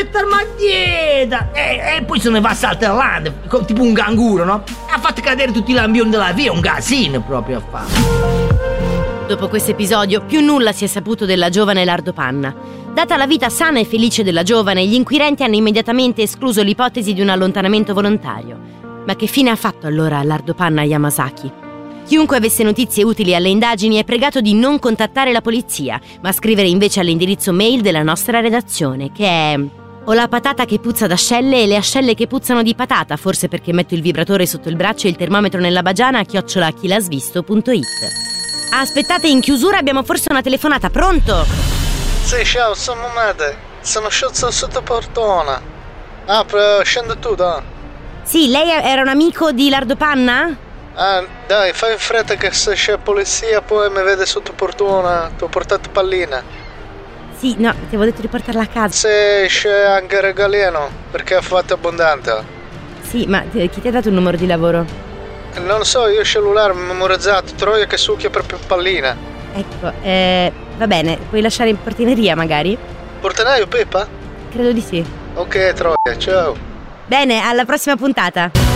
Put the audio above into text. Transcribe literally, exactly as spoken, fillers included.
mettere ma dieta e, e poi se ne va saltellando tipo un canguro, no? Ha fatto cadere tutti i lampioni della via, un casino proprio a fare. Dopo questo episodio più nulla si è saputo della giovane Lardo Panna. Data la vita sana e felice della giovane, gli inquirenti hanno immediatamente escluso l'ipotesi di un allontanamento volontario. Ma che fine ha fatto allora Lardo Panna a Yamasaki? Chiunque avesse notizie utili alle indagini è pregato di non contattare la polizia, ma scrivere invece all'indirizzo mail della nostra redazione, che è ho la patata che puzza d'ascelle e le ascelle che puzzano di patata, forse perché metto il vibratore sotto il braccio e il termometro nella bagiana, chiocciola chilasvisto punto it. Aspettate, in chiusura abbiamo forse una telefonata, pronto? Sì, ciao, sono Mate, sono sciozzo sotto portona. Apri, scendo tu, dai. Sì, lei era un amico di Lardo Panna? Ah, dai, fai in fretta che se c'è polizia poi mi vede sotto portona. Ti ho portato pallina. Sì, no, ti avevo detto di portarla a casa. Se c'è anche regalino, perché ha fatto abbondante. Sì, ma chi ti ha dato il numero di lavoro? Non lo so, io il cellulare memorizzato, troia che succhia proprio pallina. Ecco, eh, va bene, puoi lasciare in portineria magari? Portinaio Pippa? Credo di sì. Ok, troia, ciao. Bene, alla prossima puntata.